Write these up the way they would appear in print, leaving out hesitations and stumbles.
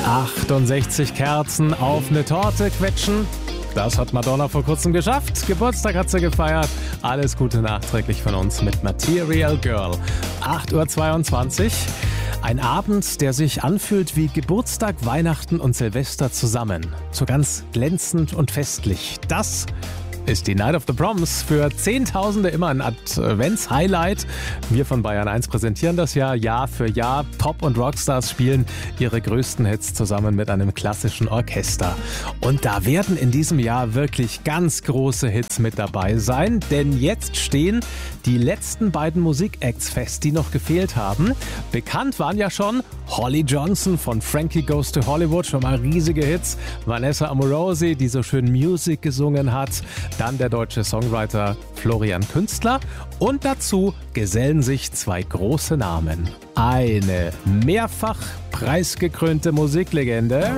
68 Kerzen auf eine Torte quetschen. Das hat Madonna vor kurzem geschafft. Geburtstag hat sie gefeiert. Alles Gute nachträglich von uns mit Material Girl. 8:22 Uhr. Ein Abend, der sich anfühlt wie Geburtstag, Weihnachten und Silvester zusammen. So ganz glänzend und festlich. Das ist die Night of the Proms. Für Zehntausende immer ein Advents-Highlight. Wir von Bayern 1 präsentieren das Jahr für Jahr. Pop- und Rockstars spielen ihre größten Hits zusammen mit einem klassischen Orchester. Und da werden in diesem Jahr wirklich ganz große Hits mit dabei sein. Denn jetzt stehen die letzten beiden Musikacts fest, die noch gefehlt haben. Bekannt waren ja schon Holly Johnson von Frankie Goes to Hollywood, schon mal riesige Hits. Vanessa Amorosi, die so schön Music gesungen hat. Dann der deutsche Songwriter Florian Künstler. Und dazu gesellen sich zwei große Namen. Eine mehrfach preisgekrönte Musiklegende.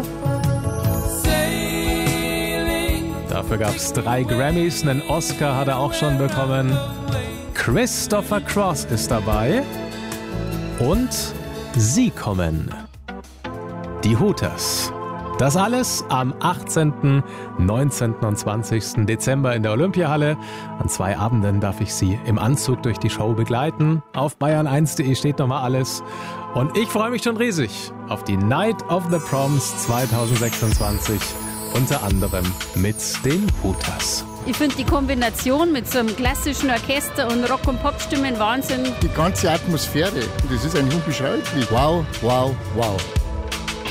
Dafür gab es 3 Grammys, einen Oscar hat er auch schon bekommen. Christopher Cross ist dabei. Und sie kommen. Die Hooters. Das alles am 18., 19. und 20. Dezember in der Olympiahalle. An 2 Abenden darf ich Sie im Anzug durch die Show begleiten. Auf bayern1.de steht nochmal alles. Und ich freue mich schon riesig auf die Night of the Proms 2026. Unter anderem mit den Hooters. Ich finde die Kombination mit so einem klassischen Orchester und Rock- und Popstimmen Wahnsinn. Die ganze Atmosphäre, das ist eigentlich unbeschreiblich. Wow, wow, wow.